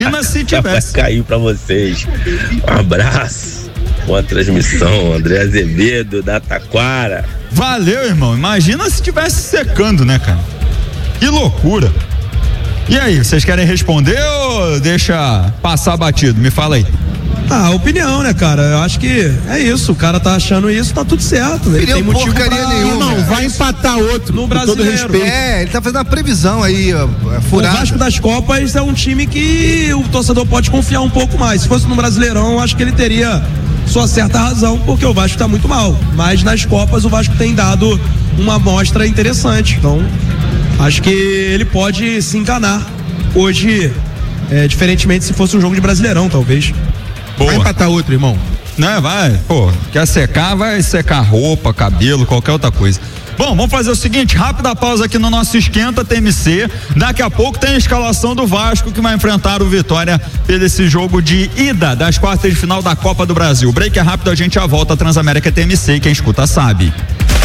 Imagina se tivesse. Caiu pra vocês. Um abraço. Boa transmissão, André Azevedo, da Taquara. Valeu, irmão. Imagina se tivesse secando, né, cara? Que loucura. E aí, vocês querem responder ou deixa passar batido? Me fala aí. Opinião, né, cara? Eu acho que é isso. O cara tá achando isso, tá tudo certo. Ele tem motivo pra... Não, vai empatar outro. No brasileiro. Ele tá fazendo uma previsão aí, furada. O Vasco das Copas é um time que o torcedor pode confiar um pouco mais. Se fosse no Brasileirão, eu acho que ele teria sua certa razão, porque o Vasco tá muito mal. Mas nas Copas o Vasco tem dado uma amostra interessante. Então, acho que ele pode se enganar hoje, diferentemente se fosse um jogo de Brasileirão, talvez. Boa. Vai empatar outro, irmão. Né, vai. Pô, quer secar, vai secar roupa, cabelo, qualquer outra coisa. Bom, vamos fazer o seguinte, rápida pausa aqui no nosso Esquenta TMC. Daqui a pouco tem a escalação do Vasco que vai enfrentar o Vitória pelo jogo de ida das quartas de final da Copa do Brasil. Break é rápido, a gente já volta. Transamérica TMC, quem escuta sabe.